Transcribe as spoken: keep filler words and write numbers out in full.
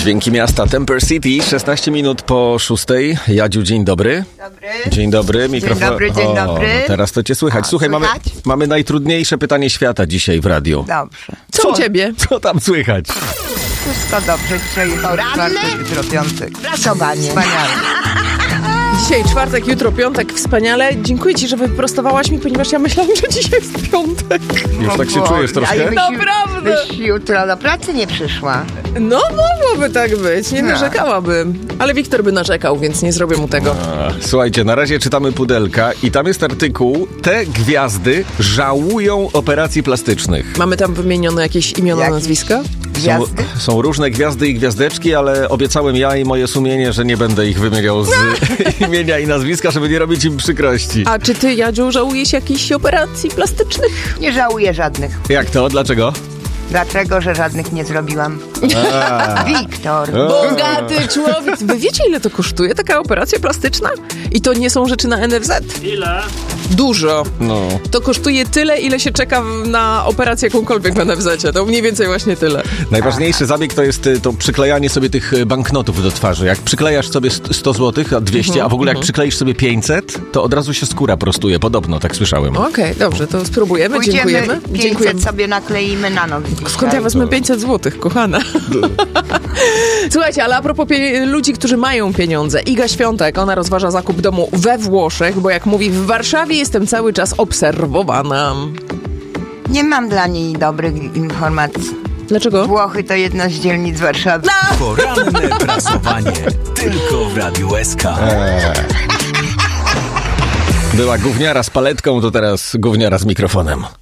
Dźwięki miasta Temper City, szesnaście minut po szóstej. Jadziu, dzień dobry. Dobry. Dzień dobry. Mikrofon... Dzień dobry, dzień dobry. O, teraz to cię słychać. O, Słuchaj, mamy, słychać? mamy najtrudniejsze pytanie świata dzisiaj w radiu. Dobrze. Co u ciebie? Co tam słychać? Wszystko dobrze. Dzisiaj jest czwartek, jutro piątek. Prasowanie. Wspaniale. Dzisiaj czwartek, jutro piątek, wspaniale. Dziękuję ci, że wyprostowałaś mi, ponieważ ja myślałam, że dzisiaj jest piątek. Już tak się O, czujesz a troszkę? jakbyś- Naprawdę. Byś jutro do pracy nie przyszła. No, mogłoby tak być, nie No. narzekałabym. Ale Wiktor by narzekał, więc nie zrobię mu tego. A, Słuchajcie, na razie czytamy pudelka i tam jest artykuł: te gwiazdy żałują operacji plastycznych. Mamy tam wymienione jakieś imiona, Jakieś- nazwiska? Są, Gwiazdy? są różne gwiazdy i gwiazdeczki, ale obiecałem ja i moje sumienie, że nie będę ich wymieniał z imienia i nazwiska, żeby nie robić im przykrości. A czy ty, Jadziu, żałujesz jakichś operacji plastycznych? Nie żałuję żadnych. Jak to? Dlaczego? Dlaczego, że żadnych nie zrobiłam? Wiktor. Bogaty człowiek. Wy wiecie, ile to kosztuje, taka operacja plastyczna? I to nie są rzeczy na N F Z? Ile? Dużo. No. To kosztuje tyle, ile się czeka w- na operację jakąkolwiek w N F Z-cie. To mniej więcej właśnie tyle. Najważniejszy zabieg to jest y, to przyklejanie sobie tych y, banknotów do twarzy. Jak przyklejasz sobie st- sto złotych, a dwieście, a w ogóle jak przykleisz sobie pięćset, to od razu się skóra prostuje. Podobno, tak słyszałem. Okej, dobrze, to spróbujemy. Pójdziemy, Dziękujemy. pięćset sobie nakleimy na nogi. Skąd ja wezmę pięćset złotych, kochana? Słuchajcie, ale a propos pie- ludzi, którzy mają pieniądze. Iga Świątek, ona rozważa zakup domu we Włoszech, bo jak mówi, w Warszawie jestem cały czas obserwowana. Nie mam dla niej dobrych informacji. Dlaczego? Włochy to jedna z dzielnic Warszawy. Poranne prasowanie. Tylko w Radiu S K. Była gówniara z paletką, to teraz gówniara z mikrofonem.